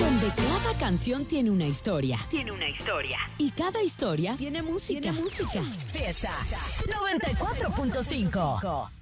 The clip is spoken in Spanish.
Donde cada canción tiene una historia. Tiene una historia. Y cada historia tiene música. Fiesta 94.5.